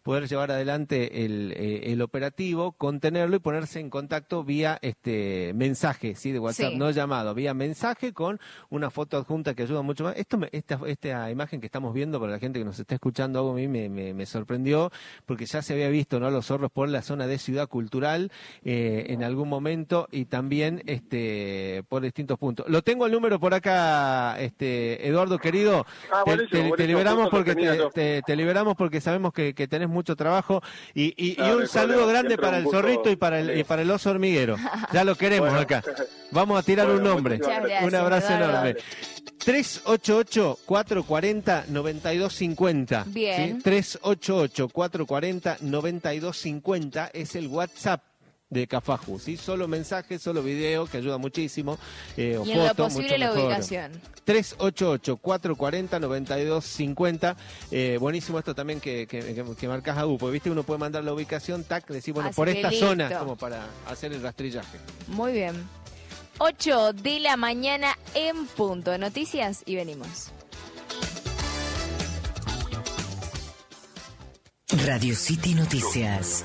poder llevar adelante el operativo, contenerlo y ponerse en contacto vía mensaje, ¿sí? De WhatsApp, no llamado, vía mensaje con una foto adjunta que ayuda mucho más. Esta imagen que estamos viendo para la gente que nos está escuchando, algo a mí me sorprendió, porque ya se había visto, ¿no?, los zorros por la zona de Ciudad Cultural en algún momento, y también por distintos puntos. Lo tengo el número por acá, Eduardo querido. Te liberamos porque te liberamos porque sabemos que tenés mucho trabajo, y un saludo grande para el zorrito y para el oso hormiguero. Ya lo queremos acá. Vamos a tirar un nombre. Un abrazo enorme. 388-440-9250. Bien. ¿Sí? 388-440-9250 es el WhatsApp de Cafaju, ¿sí? Solo mensaje, solo video, que ayuda muchísimo, o y foto, en lo posible mucho la ubicación. 388-440-9250. Buenísimo esto también que marcás a porque viste, uno puede mandar la ubicación, tac, decir, bueno, por esta zona, como para hacer el rastrillaje. Muy bien. 8 de la mañana en punto. Noticias y venimos. Radio City Noticias.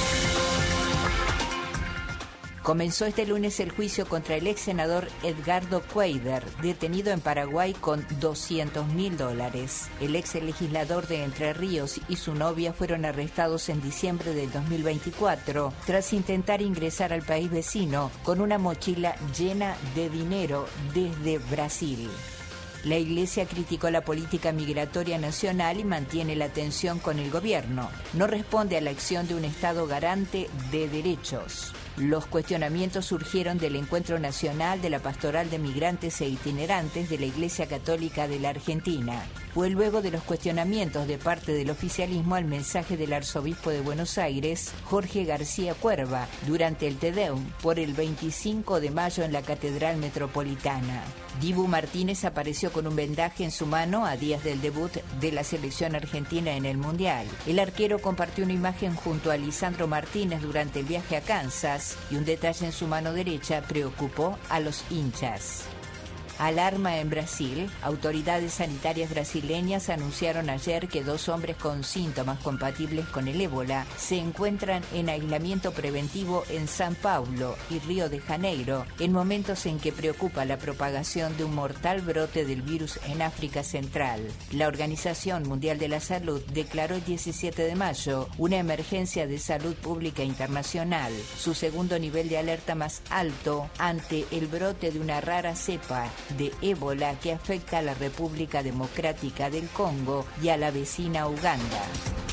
Comenzó este lunes el juicio contra el ex senador Edgardo Cuéllar, detenido en Paraguay con $200.000. El ex legislador de Entre Ríos y su novia fueron arrestados en diciembre del 2024 tras intentar ingresar al país vecino con una mochila llena de dinero desde Brasil. La Iglesia criticó la política migratoria nacional y mantiene la tensión con el gobierno. No responde a la acción de un Estado garante de derechos. Los cuestionamientos surgieron del Encuentro Nacional de la Pastoral de Migrantes e Itinerantes de la Iglesia Católica de la Argentina. Fue luego de los cuestionamientos de parte del oficialismo al mensaje del arzobispo de Buenos Aires, Jorge García Cuerva, durante el Te Deum por el 25 de mayo en la Catedral Metropolitana. Dibu Martínez apareció con un vendaje en su mano a días del debut de la selección argentina en el Mundial. El arquero compartió una imagen junto a Lisandro Martínez durante el viaje a Kansas y un detalle en su mano derecha preocupó a los hinchas. Alarma en Brasil. Autoridades sanitarias brasileñas anunciaron ayer que 2 hombres con síntomas compatibles con el ébola se encuentran en aislamiento preventivo en São Paulo y Río de Janeiro, en momentos en que preocupa la propagación de un mortal brote del virus en África Central. La Organización Mundial de la Salud declaró el 17 de mayo una emergencia de salud pública internacional, su segundo nivel de alerta más alto ante el brote de una rara cepa de ébola que afecta a la República Democrática del Congo y a la vecina Uganda.